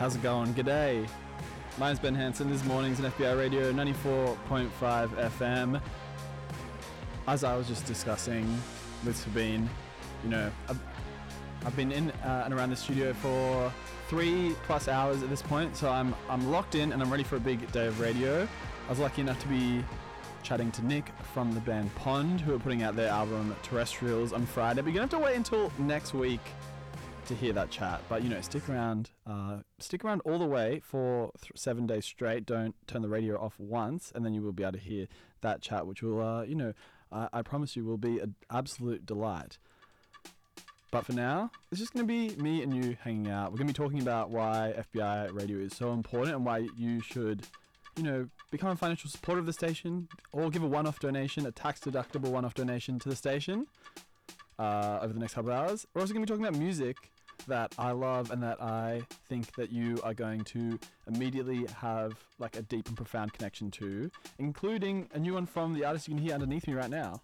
How's it going? G'day. My name's Ben Hanson. This morning's an FBI Radio 94.5 FM. As I was just discussing with Sabine, I've been in and around the studio for 3+ hours at this point, so I'm locked in and I'm ready for a big day of radio. I was lucky enough to be chatting to Nick from the band Pond, who are putting out their album Terrestrials on Friday. But you're going to have to wait until next week to hear that chat. But, stick around all the way for 7 days straight. Don't turn the radio off once, and then you will be able to hear that chat, which will, I promise you will be an absolute delight. But for now, it's just going to be me and you hanging out. We're going to be talking about why FBI Radio is so important and why you should, become a financial supporter of the station or give a one-off donation, a tax-deductible one-off donation to the station over the next couple of hours. We're also going to be talking about music that I love and that I think that you are going to immediately have like a deep and profound connection to, including a new one from the artist you can hear underneath me right now.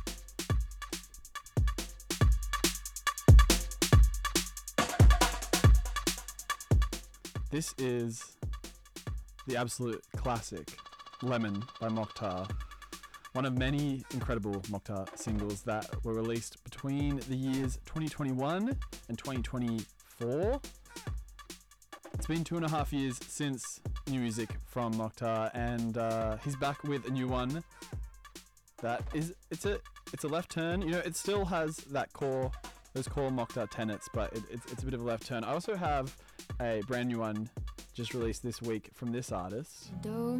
This is the absolute classic, Lemon by Mokhtar. One of many incredible Mokhtar singles that were released between the years 2021 and 2024. It's been 2.5 years since new music from Mokhtar, and he's back with a new one that is, it's a left turn. It still has those core Mokhtar tenets, but it's a bit of a left turn. I also have a brand new one just released this week from this artist. Do